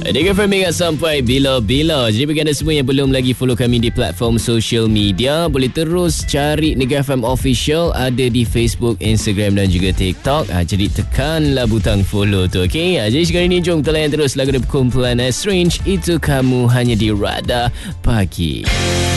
Dengar FM ingat sampai bila-bila. Jadi bagi anda semua yang belum lagi follow kami di platform social media, boleh terus cari Dengar FM Official, ada di Facebook, Instagram dan juga TikTok. Jadi tekanlah butang follow tu, okey? Jadi sekarang ni jom kita layan terus lagu dari kumpulan Strange, Itu Kamu, hanya di Radar Pagi.